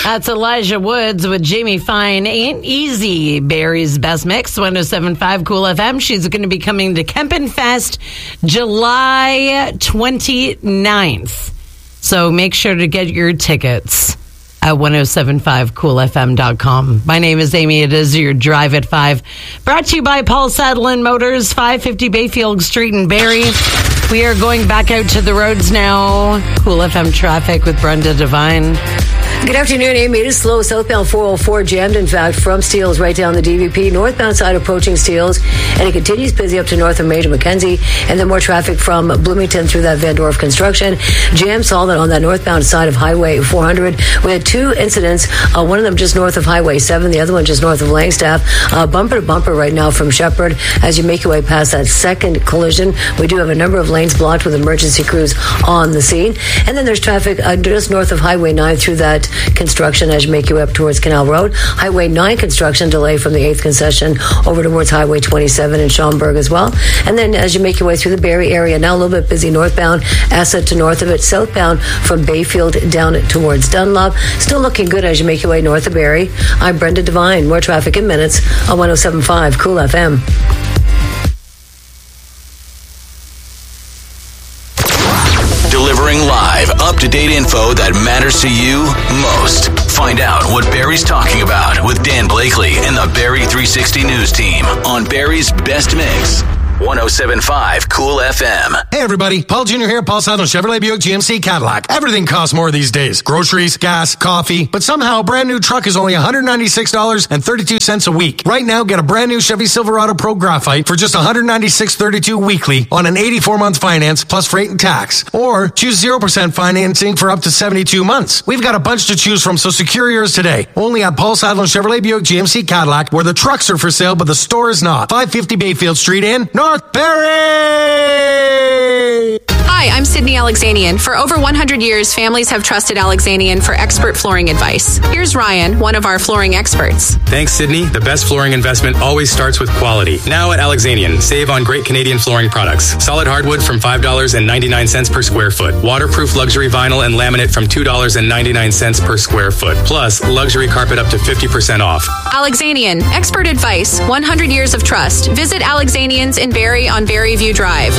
That's Elijah Woods with Jamie Fine. Ain't Easy, Barry's Best Mix, 107.5 Cool FM. She's going to be coming to Kempenfest July 29th. So make sure to get your tickets at 1075coolfm.com. My name is Amy. It is your Drive at 5. Brought to you by Paul Sadlin Motors, 550 Bayfield Street in Barrie. We are going back out to the roads now. Cool FM traffic with Brenda Devine. Good afternoon, Amy. It is slow. Southbound 404 jammed, in fact, from Steeles right down the DVP. Northbound side approaching Steeles, and it continues busy up to north of Major Mackenzie, and then more traffic from Bloomington through that Van Dorf construction. Jam solid on that northbound side of Highway 400. We had two incidents, one of them just north of Highway 7, the other one just north of Langstaff. Bumper to bumper right now from Shepherd as you make your way past that second collision. We do have a number of lanes blocked with emergency crews on the scene. And then there's traffic just north of Highway 9 through that construction as you make your way up towards Canal Road. Highway 9 construction delay from the 8th concession over towards Highway 27 in Schaumburg as well. And then as you make your way through the Barrie area, now a little bit busy northbound, Asset to north of it, southbound from Bayfield down towards Dunlop. Still looking good as you make your way north of Barrie. I'm Brenda Devine. More traffic in minutes on 107.5 Cool FM. Delivering live, up-to-date info that matters to you most. Find out what Barry's talking about with Dan Blakely and the Barrie 360 News team on Barry's Best Mix. 107.5 Cool FM. Hey everybody, Paul Jr. here, Paul Sadlin, Chevrolet Buick GMC Cadillac. Everything costs more these days. Groceries, gas, coffee. But somehow a brand new truck is only $196.32 a week. Right now, get a brand new Chevy Silverado Pro Graphite for just $196.32 weekly on an 84-month finance plus freight and tax. Or choose 0% financing for up to 72 months. We've got a bunch to choose from, so secure yours today. Only at Paul Sadlin, Chevrolet Buick GMC Cadillac, where the trucks are for sale, but the store is not. 550 Bayfield Street in North Barrie! Hi, I'm Sydney Alexanian. For over 100 years, families have trusted Alexanian for expert flooring advice. Here's Ryan, one of our flooring experts. Thanks, Sydney. The best flooring investment always starts with quality. Now at Alexanian, save on great Canadian flooring products. Solid hardwood from $5.99 per square foot. Waterproof luxury vinyl and laminate from $2.99 per square foot. Plus, luxury carpet up to 50% off. Alexanian, expert advice, 100 years of trust. Visit Alexanian's in Barrie on Barrie View Drive.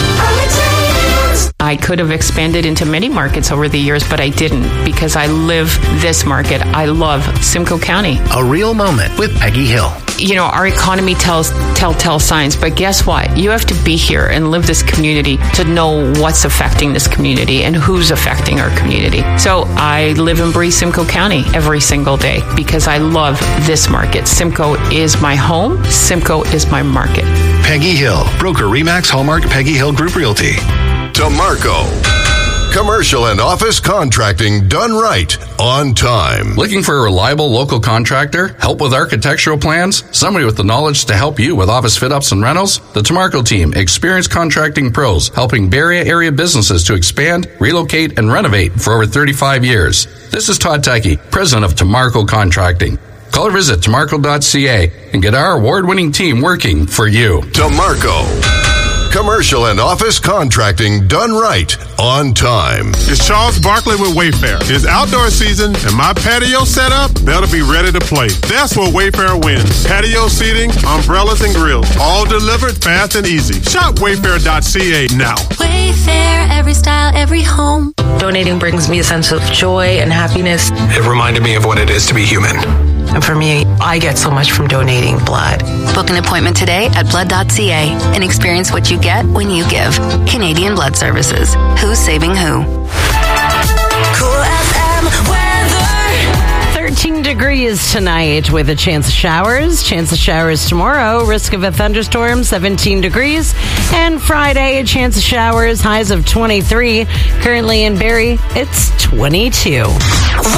I could have expanded into many markets over the years, but I didn't because I live this market. I love Simcoe County. A real moment with Peggy Hill. You know, our economy tells telltale signs, but guess what? You have to be here and live this community to know what's affecting this community and who's affecting our community. So I live and breathe Simcoe County every single day because I love this market. Simcoe is my home. Simcoe is my market. Peggy Hill, broker Remax Hallmark Peggy Hill Group Realty. Tamarco. Commercial and office contracting done right, on time. Looking for a reliable local contractor? Help with architectural plans? Somebody with the knowledge to help you with office fit-ups and rentals? The Tamarco team, experienced contracting pros, helping Barrie area businesses to expand, relocate, and renovate for over 35 years. This is Todd Tecke, president of Tamarco Contracting. Call or visit tamarco.ca and get our award-winning team working for you. Tamarco. Commercial and office contracting done right, on time. It's Charles Barkley with Wayfair. It's outdoor season, and my patio setup better be ready to play. That's where Wayfair wins. Patio seating, umbrellas, and grills. All delivered fast and easy. Shop wayfair.ca now. Wayfair, every style, every home. Donating brings me a sense of joy and happiness. It reminded me of what it is to be human. And for me, I get so much from donating blood. Book an appointment today at blood.ca and experience what you get when you give. Canadian Blood Services. Who's saving who? Cool FM weather. 13 degrees tonight with a chance of showers. Chance of showers tomorrow. Risk of a thunderstorm, 17 degrees. And Friday, a chance of showers. Highs of 23. Currently in Barrie, it's 22.